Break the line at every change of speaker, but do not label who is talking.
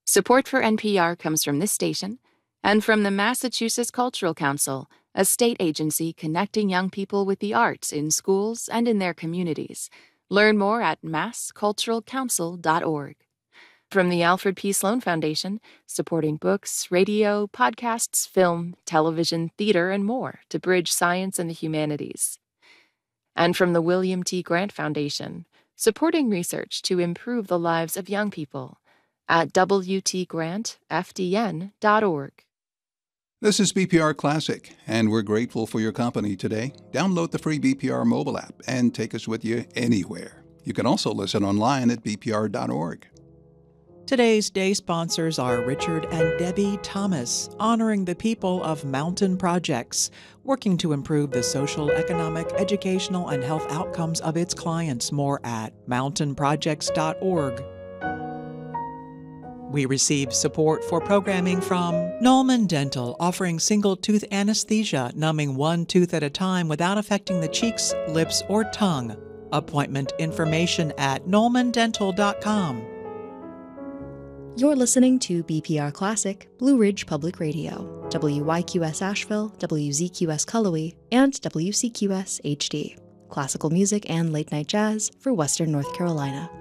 Support for NPR comes from this station and from the Massachusetts Cultural Council, a state agency connecting young people with the arts in schools and in their communities. Learn more at massculturalcouncil.org. From the Alfred P. Sloan Foundation, supporting books, radio, podcasts, film, television, theater, and more to bridge science and the humanities. And from the William T. Grant Foundation, supporting research to improve the lives of young people at wtgrantfdn.org.
This is BPR Classic, and we're grateful for your company today. Download the free BPR mobile app and take us with you anywhere. You can also listen online at bpr.org.
Today's day sponsors are Richard and Debbie Thomas, honoring the people of Mountain Projects, working to improve the social, economic, educational, and health outcomes of its clients. More at mountainprojects.org. We receive support for programming from Nolman Dental, offering single-tooth anesthesia, numbing one tooth at a time without affecting the cheeks, lips, or tongue. Appointment information at nolmandental.com.
You're listening to BPR Classic, Blue Ridge Public Radio, WYQS Asheville, WZQS Cullowhee, and WCQS HD. Classical music and late-night jazz for Western North Carolina.